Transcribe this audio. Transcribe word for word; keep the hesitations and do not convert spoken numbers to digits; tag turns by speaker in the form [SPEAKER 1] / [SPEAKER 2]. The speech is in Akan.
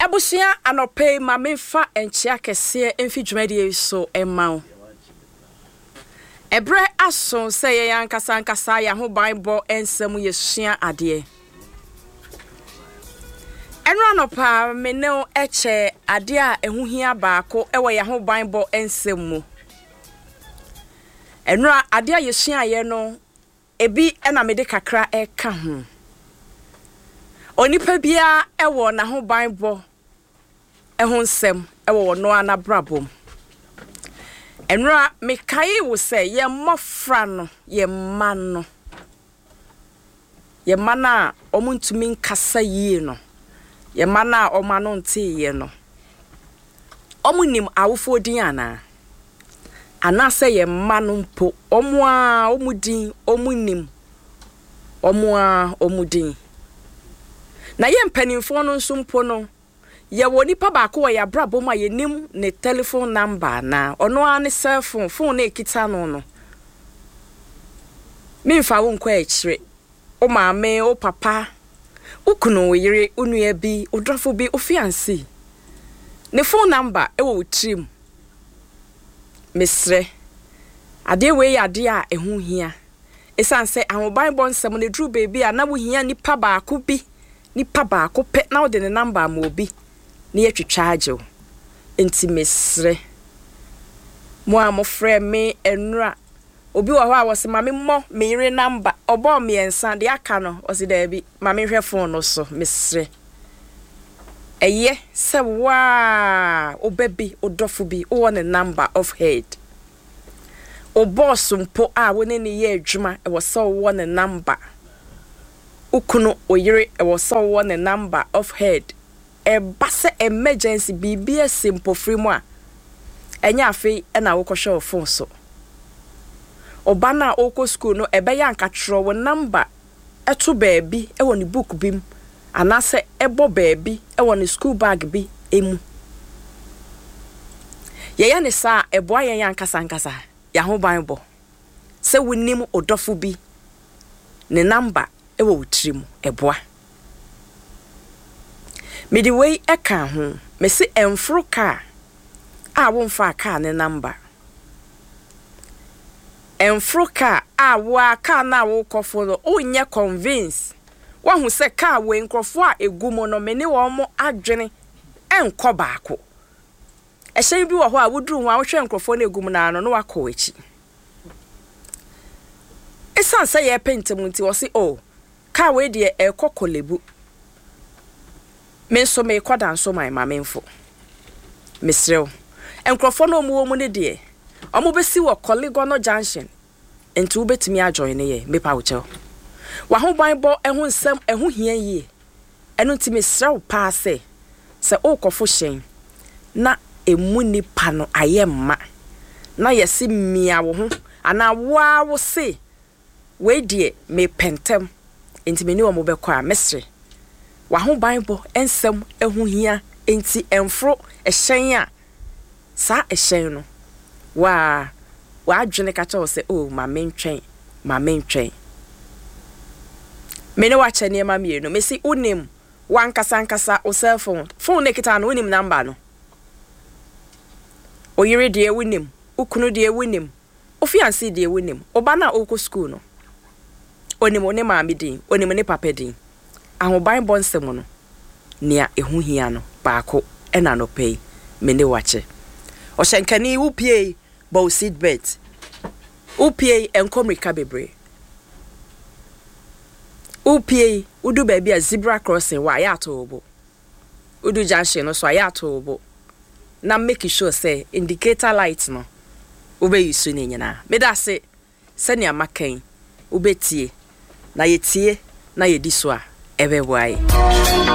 [SPEAKER 1] Ebusia anope ma memfa enchia kese emfi dwumadi so emaw. Ebre aso se ye yankasa nkasa ya ho Bible ensem yesua ade. Enra anopa me ne eche ade a ehuhia baako ewo ya ho Bible ensem mu. Enra ade a yesua ye no ebi ena mede kakra eka ho. Onipa bia ewo na ho Bible ehun nsem ewo no ana brabom. Enra mekai wo se ye mmofra no ye mma no. Ye mana omuntumi nkasa yie no. Ye mana omano nte ye no. Omunim awofo din ana. Ana se ye mma no mpo omo a omudin omunim. Omo a omudin. Na ye mpanimfo no nso mpo no ye woni pa baako wo ya brabo ma ye nim ne telephone number na ono ane cell phone phone na ekita no no memfa wo nkwa ekire o maame o papa ukunu yire unua bi odrofo bi ofiansi ne phone number e wo trim mesre ade we ade a ehu hia esanse ahon Bible nsem ne dru baby a na wo hia nipa baako bi nipa baako pe na wo de ne number ma obi ni yetwitwa agye enti mesre mo a mo frɛ me enra obi wo hɔ a wose ma me mmɔ me yire number obo me ensa de aka no wose da bi ma me hwɛ phone no so mesre eye se wa obabi odofo bi wo ne number of head o boss mpo a wo ne ne ye adwuma e wo se wo ne number ukunu oyire e wo se wo ne number of head e base emergency bibia simple free mo a enya afi e na wo kohwe phone so oba na oko school no e be ya nkatro wo number eto baabi e wo ne book bim anase ebo baabi e wo ne school bag bi emu ye ya ne sa ebo ayen ya nkasa nkasa ya ho Bible se wonim odofo bi ne number e wo wutrim eboa medi wei eka ho me se emfro ka a wo mfa ka ne number emfro ka a wo aka na wo kofo no onye convince wa hu se ka we nkrofo a egumo no me ne wo mo adwene enko baako e hyen bi wo ho a woduru ho a wo hwe nkrofo na egumo na no no wakọ echi esan se ye pentem nti wo se oh ka we de ekokolebu men so me kwada nso my mamemfo mesrew enkrofo no mu wo mu ne de omo besi wo Koligono junction enti wo betimi ajoin ne ye mepa wo chew wa ho Bible ehun nsem ehun hia yie eno nti mesrew pa se se okofo hyen na emu nipa no ayemma na yesi mia wo ho ana wa wo se we de me pentem enti me ni wo mo bekọ a mesre wa ho Bible ensem ehun hia enti emfro ehyen a sa ehyen no wa wa adwene ka cha wo se oh ma mentwen ma mentwen me ne wa che ne ma mie no me si unim wan kasa nkasa o cell phone phone ne kita no unim number no o yire de unim ukunu de unim ofiansi de unim oba na oko school no onim one ma amedin onim ne papa din ahon Bible nsem no nia ehu hia no baako ena no pay me ne wache o hyenkani upie bow seat bet upie enkomrika bebre upie udu baby a zebra crossing wa ya to obo udu junction no so ya to obo na make sure say indicator light no obe yusu ne nyina me da se se ne amakan obetie na yetie na yedi so a ebe bwai